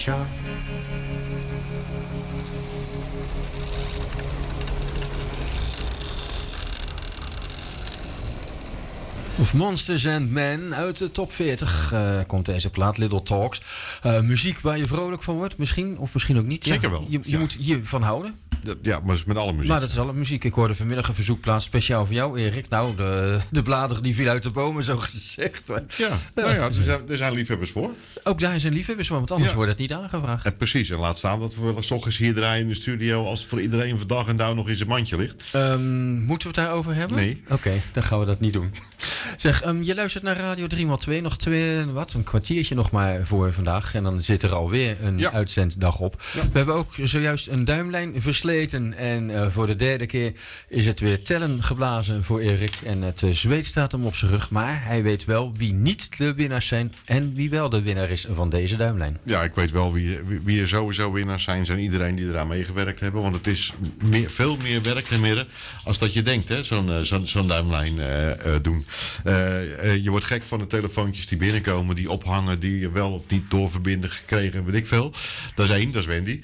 Ciao. Of Monsters and Men uit de top 40 komt deze plaat, Little Talks. Muziek waar je vrolijk van wordt, misschien of misschien ook niet. Zeker wel. Je moet hiervan houden. Ja, maar dat is met alle muziek. Maar dat is alle muziek. Ik hoorde vanmiddag een verzoekplaat speciaal voor jou, Erik. Nou, de bladeren die viel uit de bomen, zo gezegd. Ja, nou ja, er zijn liefhebbers voor. Ook daar zijn liefhebbers voor, want anders wordt het niet aangevraagd. Precies, en laat staan dat we wel 's ochtends hier draaien in de studio als het voor iedereen voor dag en dauw nog in zijn mandje ligt. Moeten we het daarover hebben? Nee. Oké, dan gaan we dat niet doen. Zeg, je luistert naar Radio 3x2. Nog een kwartiertje nog maar voor vandaag. En dan zit er alweer een uitzenddag op. Ja. We hebben ook zojuist een duimlijn versleten. En voor de derde keer is het weer tellen geblazen voor Erik. En het zweet staat hem op zijn rug. Maar hij weet wel wie niet de winnaars zijn. En wie wel de winnaar is van deze duimlijn. Ja, ik weet wel wie er sowieso winnaars zijn. Zijn iedereen die eraan meegewerkt hebben. Want het is veel meer werk en midden als dat je denkt. Hè? Zo'n duimlijn doen. Je wordt gek van de telefoontjes die binnenkomen, die ophangen, die je wel of niet doorverbinden gekregen, weet ik veel. Dat is één, dat is Wendy.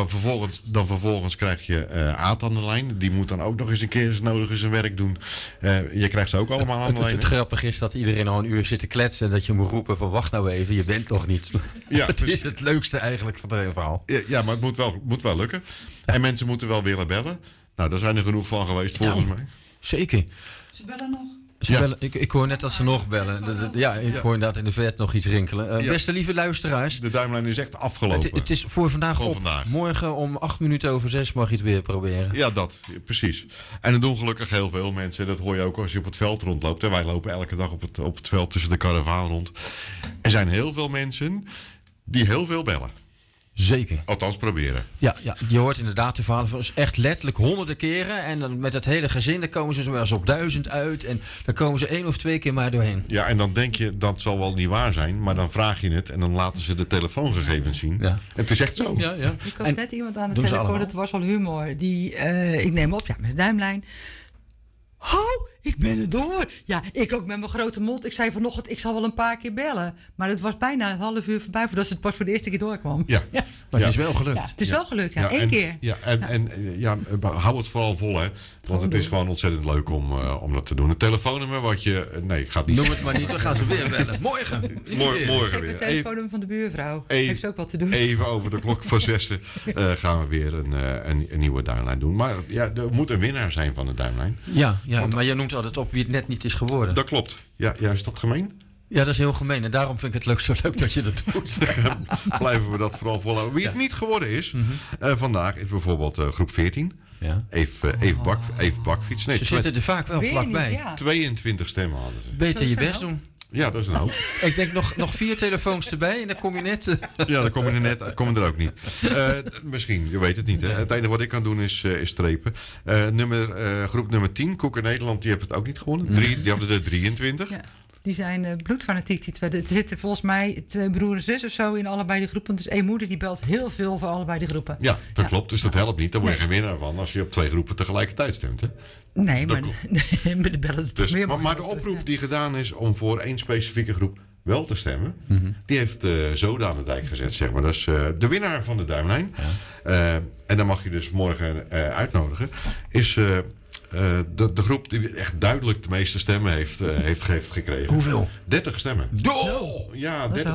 Dan vervolgens krijg je Aad aan de lijn. Die moet dan ook nog eens een keer, als nodig is, zijn werk doen. Je krijgt ze ook allemaal aan de lijn. Het grappige is dat iedereen al een uur zit te kletsen en dat je moet roepen van wacht nou even, je bent nog niet. Ja, het is het leukste eigenlijk van het hele verhaal. Ja, maar het moet wel lukken. Ja. En mensen moeten wel willen bellen. Nou, daar zijn er genoeg van geweest volgens mij. Zeker. Ze bellen nog? Bellen, ik hoor net dat ze nog bellen. Ik hoor inderdaad in de verte nog iets rinkelen. Beste lieve luisteraars. De duimlijn is echt afgelopen. Het is voor vandaag op. Morgen om 6:08 mag je het weer proberen. Ja, precies. En dat doen gelukkig heel veel mensen. Dat hoor je ook als je op het veld rondloopt. En wij lopen elke dag op het veld tussen de karavaan rond. Er zijn heel veel mensen die heel veel bellen. Zeker. Althans proberen. Ja, je hoort inderdaad de verhalen van echt letterlijk honderden keren. En dan met het hele gezin, dan komen ze zo wel eens op 1000 uit. En dan komen ze 1 of 2 keer maar doorheen. Ja, en dan denk je, dat zal wel niet waar zijn. Maar dan vraag je het en dan laten ze de telefoongegevens zien. Ja. En het is echt zo. Ja. Ik had net iemand aan de telefoon, dat was wel humor. Ik neem op, met de duimlijn. Ik ben er door. Ja, ik ook met mijn grote mond. Ik zei vanochtend, ik zal wel een paar keer bellen. Maar het was bijna een half uur voorbij voordat het pas voor de eerste keer doorkwam. Ja. Maar het is wel gelukt. Ja, het is wel gelukt, Eén keer. Ja, en hou het vooral vol, hè. Want het is gewoon ontzettend leuk om dat te doen. Het telefoonnummer wat je... Nee, ik ga het niet... Noem het maar niet, we gaan ze weer bellen. Morgen weer. Het telefoonnummer van de buurvrouw. Heeft ze ook wat te doen. Even over de klok van 6 gaan we weer een nieuwe duimlijn doen. Maar ja, er moet een winnaar zijn van de duimlijn. Ja, maar je noemt altijd op wie het net niet is geworden. Dat klopt. Ja, is dat gemeen? Ja, dat is heel gemeen. En daarom vind ik het zo leuk dat je dat doet. Blijven we dat vooral volhouden. Wie het niet geworden is, vandaag is bijvoorbeeld groep 14. Ja. Eve Bakfiets. Nee, ze zitten er vaak wel vlakbij. Ja. 22 stemmen hadden ze. Beter je best doen. Ja, dat is een hoop. Ik denk nog 4 telefoons erbij en dan kom je net... Ja, dan komen er ook niet. Misschien, je weet het niet. Hè. Het enige wat ik kan doen is strepen. Groep nummer 10, Koeker Nederland, die hebben het ook niet gewonnen. Die hadden er 23. Ja. Die zijn bloedfanatiek. Er zitten volgens mij 2 broers en zus of zo in allebei de groepen. Dus 1 moeder die belt heel veel voor allebei de groepen. Ja, dat klopt. Dus dat helpt niet. Daar word je geen winnaar van als je op 2 groepen tegelijkertijd stemt. Hè? Nee, maar de bellen het dus, meer. Maar de oproep die gedaan is om voor 1 specifieke groep wel te stemmen, die heeft Zoda aan de dijk gezet, zeg maar. Dat is de winnaar van de duimlijn. Ja. En dan mag je dus morgen uitnodigen. Is... de groep die echt duidelijk de meeste stemmen heeft gekregen. Hoeveel? 30 stemmen. Oh! Ja, 30.